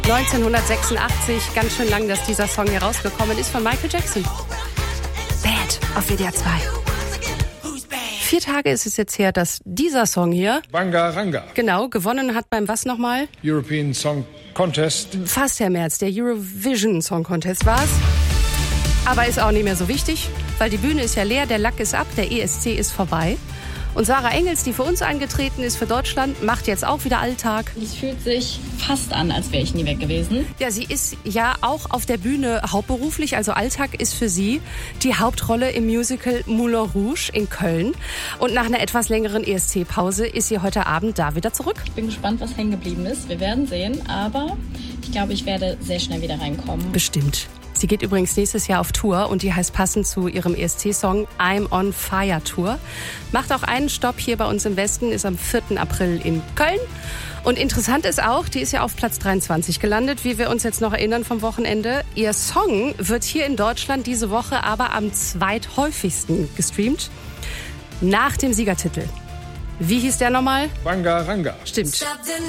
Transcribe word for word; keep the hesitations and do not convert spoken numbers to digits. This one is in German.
neunzehnhundertsechsundachtzig, ganz schön lang, dass dieser Song hier rausgekommen ist, von Michael Jackson. Bad auf W D R zwei. Vier Tage ist es jetzt her, dass dieser Song hier, Bangaranga, genau, gewonnen hat beim was nochmal? European Song Contest. Fast, Herr Merz, der Eurovision Song Contest war's. Aber ist auch nicht mehr so wichtig, weil die Bühne ist ja leer, der Lack ist ab, der E S C ist vorbei. Und Sarah Engels, die für uns eingetreten ist, für Deutschland, macht jetzt auch wieder Alltag. Es fühlt sich fast an, als wäre ich nie weg gewesen. Ja, sie ist ja auch auf der Bühne hauptberuflich, also Alltag ist für sie die Hauptrolle im Musical Moulin Rouge in Köln. Und nach einer etwas längeren E S C-Pause ist sie heute Abend da wieder zurück. Ich bin gespannt, was hängen geblieben ist. Wir werden sehen, aber ich glaube, ich werde sehr schnell wieder reinkommen. Bestimmt. Sie geht übrigens nächstes Jahr auf Tour und die heißt passend zu ihrem E S C-Song I'm on Fire Tour. Macht auch einen Stopp hier bei uns im Westen, ist am vierten April in Köln. Und interessant ist auch, die ist ja auf Platz dreiundzwanzig gelandet, wie wir uns jetzt noch erinnern vom Wochenende. Ihr Song wird hier in Deutschland diese Woche aber am zweithäufigsten gestreamt, nach dem Siegertitel. Wie hieß der nochmal? Bangaranga. Stimmt.